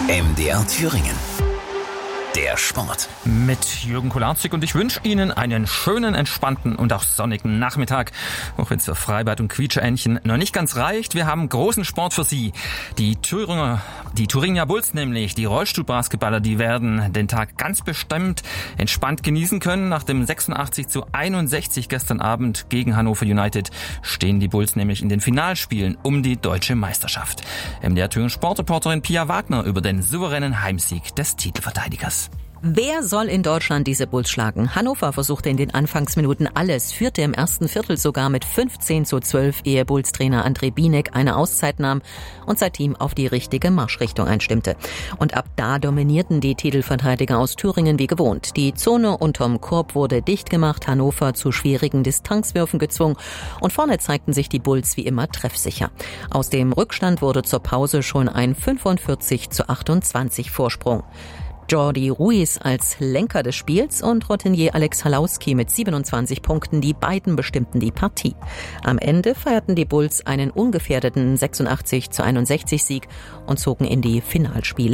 MDR Thüringen. Der Sport. Mit Jürgen Kolarczyk und ich wünsche Ihnen einen schönen, entspannten und auch sonnigen Nachmittag. Auch wenn es für Freibad und Quietscheentchen noch nicht ganz reicht, wir haben großen Sport für Sie. Die Thuringia Bulls nämlich, die Rollstuhlbasketballer, die werden den Tag ganz bestimmt entspannt genießen können. Nach dem 86:61 gestern Abend gegen Hannover United stehen die Bulls nämlich in den Finalspielen um die deutsche Meisterschaft. MDR Thüringen Sportreporterin Pia Wagner über den souveränen Heimsieg des Titelverteidigers. Wer soll in Deutschland diese Bulls schlagen? Hannover versuchte in den Anfangsminuten alles, führte im ersten Viertel sogar mit 15:12, ehe Bulls-Trainer André Bienek eine Auszeit nahm und sein Team auf die richtige Marschrichtung einstimmte. Und ab da dominierten die Titelverteidiger aus Thüringen wie gewohnt. Die Zone unterm Korb wurde dicht gemacht, Hannover zu schwierigen Distanzwürfen gezwungen und vorne zeigten sich die Bulls wie immer treffsicher. Aus dem Rückstand wurde zur Pause schon ein 45:28 Vorsprung. Jordi Ruiz als Lenker des Spiels und Routinier Alex Halauski mit 27 Punkten, die beiden bestimmten die Partie. Am Ende feierten die Bulls einen ungefährdeten 86:61 Sieg und zogen in die Finalspiele